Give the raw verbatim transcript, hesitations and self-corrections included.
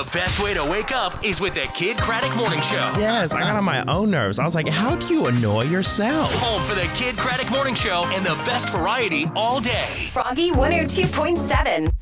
best way to wake up is with the Kid Craddock Morning Show. Yes, I got on my own nerves. I was like, how do you annoy yourself? Home for the Kid Craddock Morning Show and the best variety all day. Froggy one oh two point seven.